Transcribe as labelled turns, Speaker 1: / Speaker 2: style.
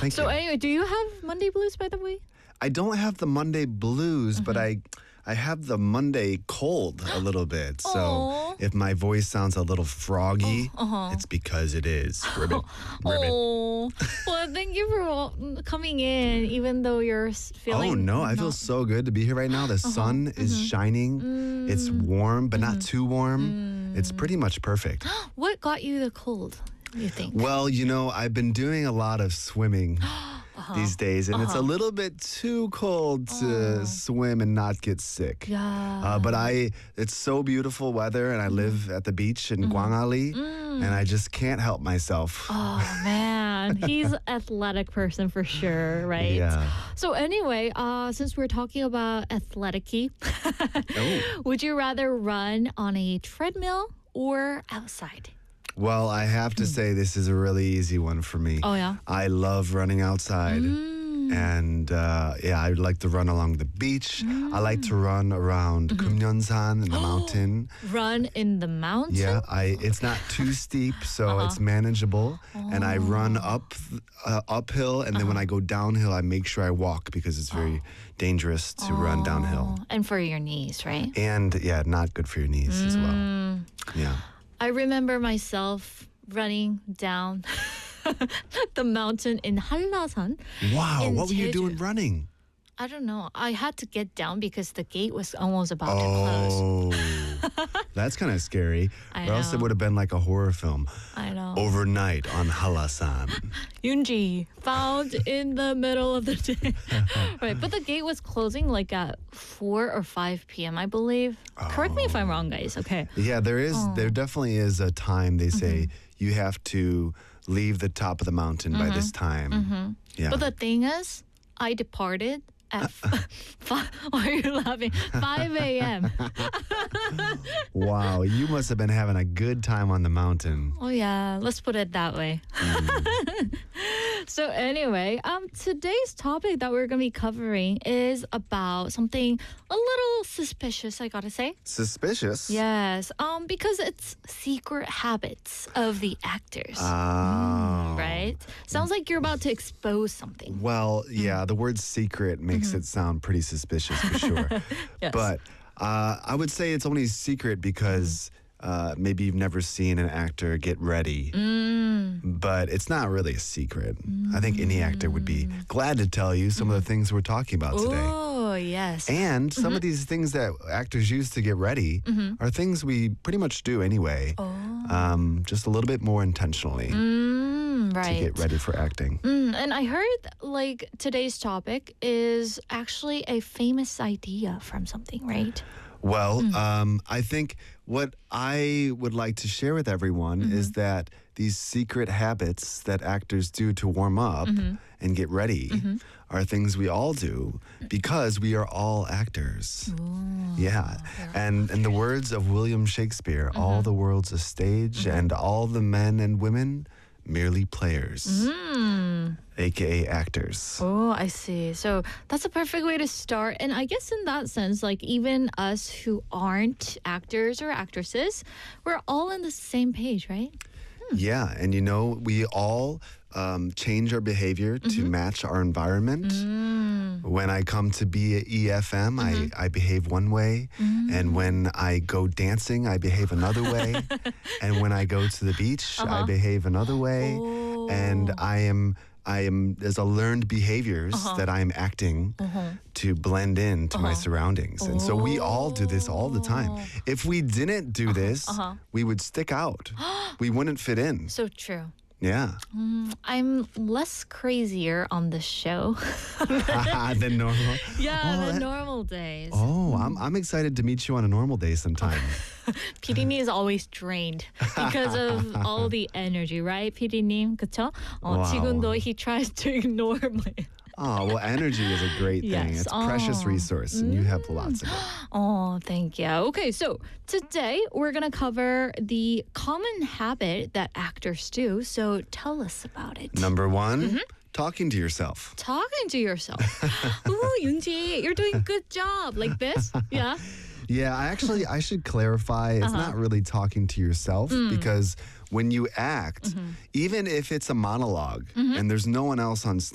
Speaker 1: Thank
Speaker 2: So
Speaker 1: you.
Speaker 2: anyway, do you have Monday blues, by the way?
Speaker 1: I don't have the Monday blues, but I have the Monday cold a little bit. So
Speaker 2: Aw.
Speaker 1: if my voice sounds a little froggy, it's because it is. Ribbit. Ribbit.
Speaker 2: Oh, well, thank you for coming in, even though you're feeling.
Speaker 1: Oh no, I feel
Speaker 2: not-
Speaker 1: so good to be here right now. The sun is shining. It's warm, but not too warm. It's pretty much perfect.
Speaker 2: What got you the cold, you think?
Speaker 1: Well, you know, I've been doing a lot of swimming these days, and it's a little bit too cold to swim and not get sick.
Speaker 2: Yeah.
Speaker 1: But it's so beautiful weather, and I live at the beach in Gwangali, and I just can't help myself.
Speaker 2: Oh man, he's an athletic person for sure, right?
Speaker 1: Yeah.
Speaker 2: So anyway, since we're talking about athletic-y, would you rather run on a treadmill or outside?
Speaker 1: Well, I have to say this is a really easy one for me.
Speaker 2: Oh yeah.
Speaker 1: I love running outside. And yeah, I like to run along the beach. I like to run around Kumyeonsan in the mountain.
Speaker 2: Run in the mountain?
Speaker 1: Yeah, it's not too steep, so it's manageable. And I run uphill, and then when I go downhill, I make sure I walk because it's very dangerous to run downhill.
Speaker 2: And for your knees, right?
Speaker 1: And yeah, not good for your knees as well. Yeah.
Speaker 2: I remember myself running down the mountain in Hallasan.
Speaker 1: Wow,
Speaker 2: In
Speaker 1: what were you
Speaker 2: Jeju.
Speaker 1: doing running?
Speaker 2: I don't know. I had to get down because the gate was almost about to close.
Speaker 1: Oh, that's kind of scary.
Speaker 2: I
Speaker 1: Or else it
Speaker 2: know.
Speaker 1: would have been like a horror film.
Speaker 2: I know.
Speaker 1: Overnight on Hallasan.
Speaker 2: Yoonji found in the middle of the day. Right, but the gate was closing like at 4 or 5 p.m., I believe. Correct me if I'm wrong, guys. Okay.
Speaker 1: Yeah, there definitely is a time they say you have to leave the top of the mountain by this time. Yeah.
Speaker 2: But the thing is, I departed at why are you laughing? 5 a.m.
Speaker 1: Wow, you must have been having a good time on the mountain.
Speaker 2: Oh yeah, let's put it that way. So anyway, today's topic that we're gonna be covering is about something a little suspicious, I gotta say.
Speaker 1: Suspicious?
Speaker 2: Yes, because it's secret habits of the actors.
Speaker 1: Oh.
Speaker 2: Right? Sounds like you're about to expose something.
Speaker 1: Well, yeah, the word secret makes it sound pretty suspicious for sure.
Speaker 2: Yes.
Speaker 1: But I would say it's only secret because maybe you've never seen an actor get ready. But it's not really a secret. I think any actor would be glad to tell you some of the things we're talking about today.
Speaker 2: Oh yes.
Speaker 1: And some of these things that actors use to get ready are things we pretty much do anyway, just a little bit more intentionally to
Speaker 2: Right.
Speaker 1: get ready for acting.
Speaker 2: And I heard like today's topic is actually a famous idea from something, right?
Speaker 1: Well, I think what I would like to share with everyone is that these secret habits that actors do to warm up and get ready are things we all do because we are all actors. Yeah. And in the words of William Shakespeare, all the world's a stage and all the men and women merely players, aka actors.
Speaker 2: Oh, I see. So that's a perfect way to start. And I guess in that sense, like even us who aren't actors or actresses, we're all on the same page, right?
Speaker 1: Yeah, and you know, we all change our behavior to match our environment. When I come to be at EFM, I behave one way. And when I go dancing, I behave another way. And when I go to the beach, I behave another way. And I am there's a learned behaviors that I'm acting to blend in to my surroundings. And so we all do this all the time. If we didn't do this, we would stick out. We wouldn't fit in.
Speaker 2: So true.
Speaker 1: Yeah.
Speaker 2: I'm less crazier on this show.
Speaker 1: Than normal.
Speaker 2: Yeah, the normal days.
Speaker 1: Oh, I'm excited to meet you on a normal day sometime.
Speaker 2: PD님 is always drained because of all the energy, right? PD님, 그쵸?
Speaker 1: Wow.
Speaker 2: 지금도 he tries to ignore my...
Speaker 1: Oh, well, energy is a great thing.
Speaker 2: Yes.
Speaker 1: It's a precious resource, and you have lots of it.
Speaker 2: Oh, thank you. Okay, so today we're going to cover the common habit that actors do. So tell us about it.
Speaker 1: Number one, talking to yourself.
Speaker 2: Talking to yourself. Ooh, Yoonji, you're doing a good job. Like this? Yeah?
Speaker 1: Yeah, I should clarify. It's not really talking to yourself because when you act, even if it's a monologue and there's no one else on